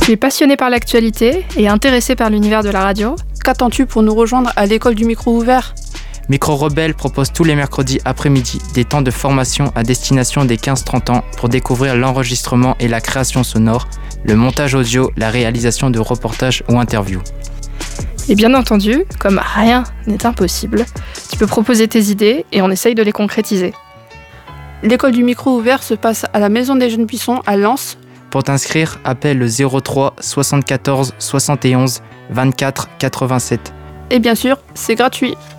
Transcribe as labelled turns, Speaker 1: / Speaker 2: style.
Speaker 1: Tu es passionné par l'actualité et intéressé par l'univers de la radio ?
Speaker 2: Qu'attends-tu pour nous rejoindre à l'école du micro ouvert ?
Speaker 3: Micro Rebelle propose tous les mercredis après-midi des temps de formation à destination des 15-30 ans pour découvrir l'enregistrement et la création sonore, le montage audio, la réalisation de reportages ou interviews.
Speaker 1: Et bien entendu, comme rien n'est impossible, tu peux proposer tes idées et on essaye de les concrétiser.
Speaker 2: L'école du micro ouvert se passe à la Maison des Jeunes Buissons à Lens.
Speaker 3: Pour t'inscrire, appelle le 03 74 71 24 87.
Speaker 2: Et bien sûr, c'est gratuit.